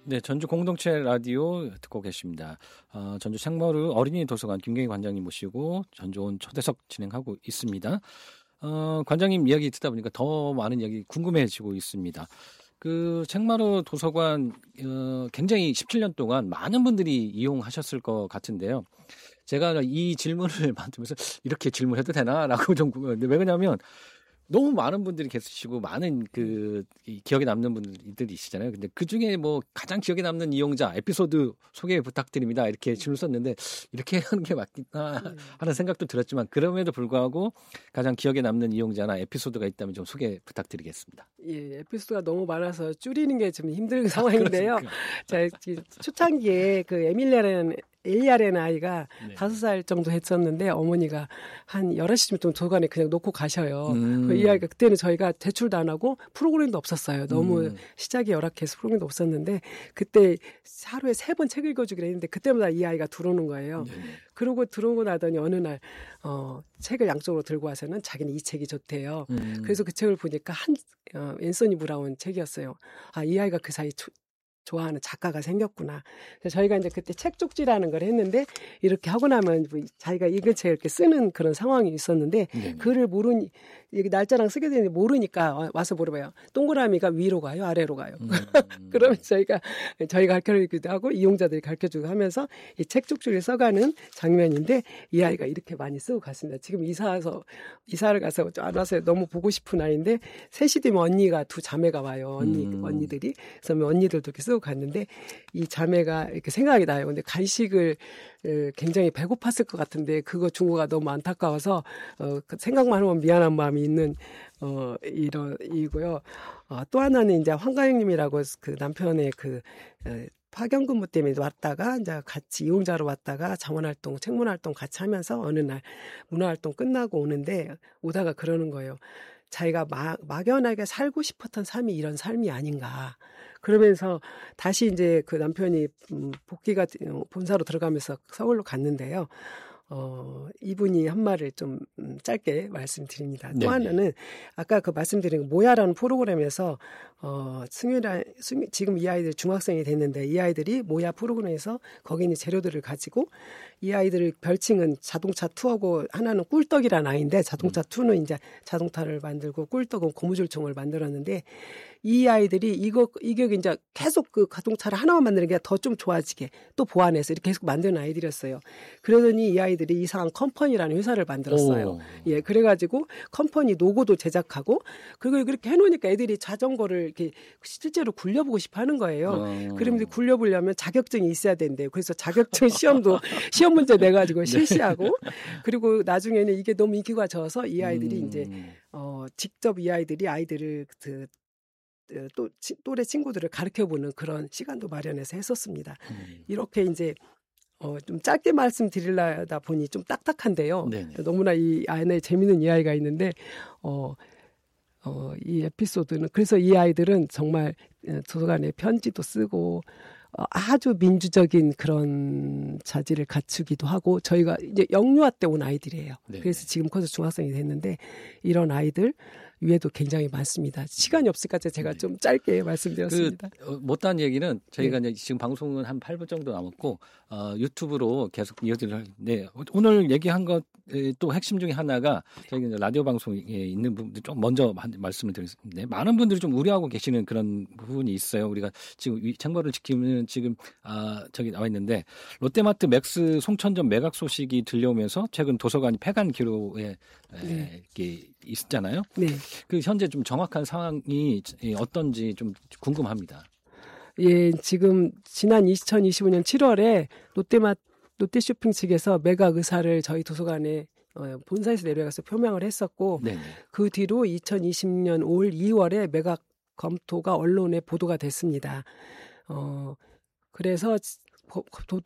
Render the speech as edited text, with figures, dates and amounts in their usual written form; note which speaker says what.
Speaker 1: 네, 전주 공동체 라디오 듣고 계십니다. 전주 책마루 어린이 도서관 김경희 관장님 모시고 전주온 초대석 진행하고 있습니다. 관장님 이야기 듣다 보니까 더 많은 이야기 궁금해지고 있습니다. 그 책마루 도서관 굉장히 17년 동안 많은 분들이 이용하셨을 것 같은데요. 제가 이 질문을 만들면서 이렇게 질문해도 되나라고 좀 궁금한데, 왜 그러냐면 너무 많은 분들이 계시고 많은 기억에 남는 분들이시잖아요. 근데 그 중에 뭐 가장 기억에 남는 이용자 에피소드 소개 부탁드립니다. 이렇게 질문 썼는데 이렇게 하는 게 맞겠나 하는 생각도 들었지만, 그럼에도 불구하고 가장 기억에 남는 이용자나 에피소드가 있다면 좀 소개 부탁드리겠습니다.
Speaker 2: 예, 에피소드가 너무 많아서 줄이는 게 좀 힘든 상황인데요. 자, 초창기에 그 엘리아라는 아이가 5살 정도 했었는데 어머니가 한 11시쯤 도서관에 그냥 놓고 가셔요. 이 아이가 그때는 저희가 대출도 안 하고 프로그램도 없었어요. 너무 시작이 열악해서 프로그램도 없었는데 그때 하루에 3번 책 읽어주기로 했는데 그때마다 이 아이가 들어오는 거예요. 그러고 들어오고 나더니 어느 날 책을 양쪽으로 들고 와서는 자기는 이 책이 좋대요. 그래서 그 책을 보니까 앤서니 브라운 책이었어요. 아, 이 아이가 그 사이 좋아하는 작가가 생겼구나. 그래서 저희가 이제 그때 책 쪽지라는 걸 했는데, 이렇게 하고 나면 자기가 읽은 책을 이렇게 쓰는 그런 상황이 있었는데, 글을 날짜랑 쓰게 되는데 모르니까 와서 물어봐요. 동그라미가 위로 가요? 아래로 가요? 그러면 저희가 가르쳐주기도 하고, 이용자들이 가르쳐주고 하면서 이 책 쪽지를 써가는 장면인데, 이 아이가 이렇게 많이 쓰고 갔습니다. 지금 이사를 가서 안 와서 너무 보고 싶은 아이인데, 3시 되면 언니가 2 자매가 와요. 언니들이. 그래서 언니들도 이렇게 쓰고 갔는데, 이 자매가 이렇게 생각이 나요. 근데 간식을 굉장히 배고팠을 것 같은데, 그거 준 거가 너무 안타까워서, 생각만 하면 미안한 마음이 있는, 이고요. 또 하나는 이제 황가영님이라고 그 남편의 파견 근무 때문에 왔다가 이제 같이 이용자로 왔다가 장원활동, 책문활동 같이 하면서 어느 날 문화활동 끝나고 오는데, 오다가 그러는 거예요. 자기가 막연하게 살고 싶었던 삶이 이런 삶이 아닌가. 그러면서 다시 이제 그 남편이 복귀가 본사로 들어가면서 서울로 갔는데요. 이분이 한 말을 좀 짧게 말씀드립니다. 또 하나는 아까 그 말씀드린 모야라는 프로그램에서 지금 이 아이들 중학생이 됐는데, 이 아이들이 모야 프로그램에서 거기 있는 재료들을 가지고, 이 아이들의 별칭은 자동차 2하고 하나는 꿀떡이라는 아이인데, 자동차 2는 이제 자동차를 만들고 꿀떡은 고무줄총을 만들었는데, 이 아이들이 이게 이제 계속 그 자동차를 하나만 만드는 게 더 좀 좋아지게 또 보완해서 이렇게 계속 만드는 아이들이었어요. 그러더니 이 아이들이 이상한 컴퍼니라는 회사를 만들었어요. 예, 그래가지고 컴퍼니 로고도 제작하고, 그리고 그렇게 해놓으니까 애들이 자전거를 이렇게 실제로 굴려보고 싶어 하는 거예요. 그러면 굴려보려면 자격증이 있어야 된대요. 그래서 자격증 시험 문제 내가지고 실시하고, 그리고 나중에는 이게 너무 인기가 져서 이 아이들이 이제 직접 이 아이들을 또 또래 친구들을 가르쳐보는 그런 시간도 마련해서 했었습니다. 이렇게 이제 좀 짧게 말씀드리려다 보니 좀 딱딱한데요. 너무나 이 안에 재미있는 이야기가 있는데, 이 에피소드는, 그래서 이 아이들은 정말 도서관에 편지도 쓰고, 아주 민주적인 그런 자질을 갖추기도 하고, 저희가 이제 영유아 때 온 아이들이에요. 그래서 지금 커서 중학생이 됐는데, 이런 아이들 위에도 굉장히 많습니다. 시간이 없으니까 제가 좀 짧게 말씀드렸습니다.
Speaker 1: 못한 얘기는 저희가 이제 지금 방송은 한 8분 정도 남았고, 유튜브로 계속 이어드리는데, 오늘 얘기한 것 또 핵심 중에 하나가 저희 라디오 방송에 있는 부분들 좀 먼저 말씀을 드리겠습니다. 많은 분들이 좀 우려하고 계시는 그런 부분이 있어요. 우리가 지금 책마루를 지키면 지금 저기 나와 있는데, 롯데마트 맥스 송천점 매각 소식이 들려오면서 최근 도서관이 폐관 기로에 이렇게 있었잖아요. 그 현재 좀 정확한 상황이 어떤지 좀 궁금합니다.
Speaker 2: 예, 지금 지난 2025년 7월에 롯데쇼핑 측에서 매각 의사를 저희 도서관에 본사에서 내려가서 표명을 했었고, 그 뒤로 2020년 5월 2월에 매각 검토가 언론에 보도가 됐습니다. 그래서